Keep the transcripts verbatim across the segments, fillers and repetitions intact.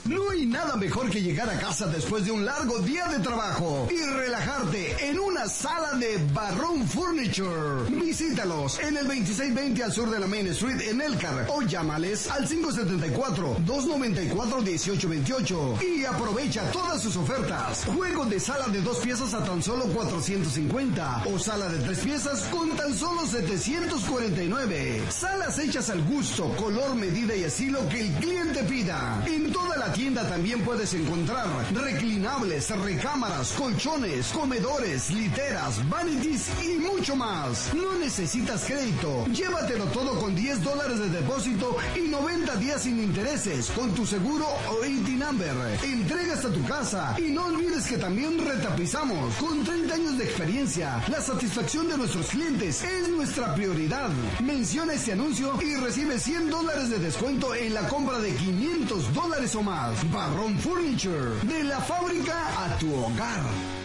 No hay nada mejor que llegar a casa después de un largo día de trabajo y relajarte en una sala de Barrón Furniture. Visítalos en el veintiséis veinte al sur de la Main Street en Elkhart o llámales al cinco siete cuatro, dos nueve cuatro, uno ocho dos ocho y aprovecha todas sus ofertas. Juego de sala de dos piezas a tan solo cuatrocientos cincuenta o sala de tres piezas con tan solo setecientos cuarenta y nueve. Salas hechas al gusto, color, medida y estilo que el cliente pida. En toda la tienda también puedes encontrar reclinables, recámaras, colchones, comedores, literas, vanities y mucho más. No necesitas crédito. Llévatelo todo con diez dólares de depósito y noventa días sin intereses con tu seguro o I T number. Entrega hasta tu casa y no olvides que también retapizamos. Con treinta años de experiencia, la satisfacción de nuestros clientes es nuestra prioridad. Menciona este anuncio y recibe cien dólares de descuento en la compra de quinientos dólares o más. Barrón Furniture, de la fábrica a tu hogar.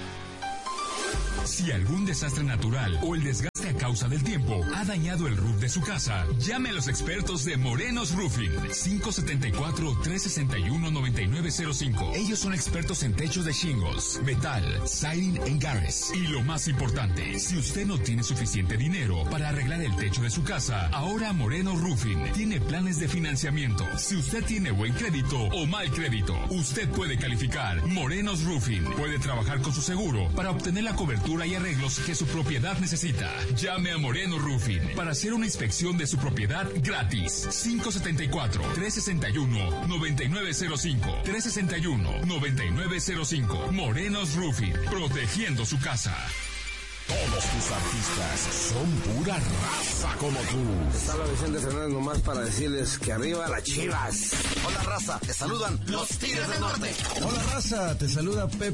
Si algún desastre natural o el desgaste a causa del tiempo ha dañado el roof de su casa, llame a los expertos de Morenos Roofing. cinco siete cuatro, tres seis uno, nueve nueve cero cinco. Ellos son expertos en techos de shingles, metal, siding and garres. Y lo más importante, si usted no tiene suficiente dinero para arreglar el techo de su casa, ahora Morenos Roofing tiene planes de financiamiento. Si usted tiene buen crédito o mal crédito, usted puede calificar. Morenos Roofing puede trabajar con su seguro para obtener la cobertura y arreglos que su propiedad necesita. Llame a Moreno Roofing para hacer una inspección de su propiedad gratis. cinco siete cuatro, tres seis uno, nueve nueve cero cinco. tres seis uno, nueve nueve cero cinco. Morenos Roofing, protegiendo su casa. Todos tus artistas son pura raza como tú. Está la Vicente Fernández nomás para decirles que arriba las Chivas. Hola raza, te saludan los Tigres del Norte. Hola raza, te saluda Pepe